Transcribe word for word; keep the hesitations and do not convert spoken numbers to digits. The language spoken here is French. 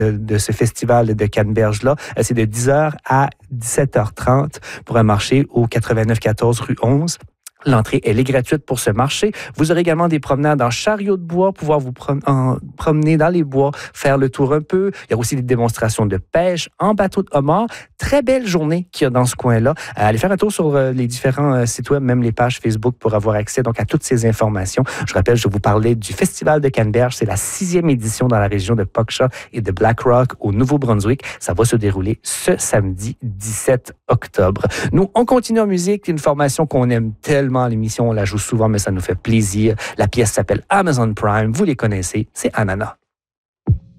de, de ce festival de Canneberge-là. C'est de dix heures à dix-sept heures trente pour un marché au quatre-vingt-neuf quatorze rue onze. L'entrée, elle est gratuite pour ce marché. Vous aurez également des promenades en chariot de bois, pouvoir vous prom- en, promener dans les bois, faire le tour un peu. Il y a aussi des démonstrations de pêche en bateau de homard. Très belle journée qu'il y a dans ce coin-là. Euh, allez faire un tour sur euh, les différents euh, sites web, même les pages Facebook pour avoir accès donc à toutes ces informations. Je rappelle, je vous parlais du Festival de Canneberge. C'est la sixième édition dans la région de Pogshawk et de Black Rock au Nouveau-Brunswick. Ça va se dérouler ce samedi dix-sept octobre. Nous, on continue en musique. Une formation qu'on aime tellement. L'émission, on la joue souvent, mais ça nous fait plaisir. La pièce s'appelle Amazon Prime. Vous les connaissez, c'est Ananas.